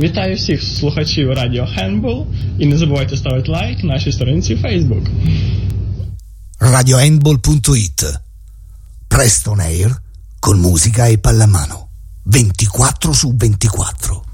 Вітаю всіх слухачів Радіо Handball і не забувайте ставити лайк нашій сторінці Facebook. radiohandball.it. Presto on air con musica e pallamano 24/24.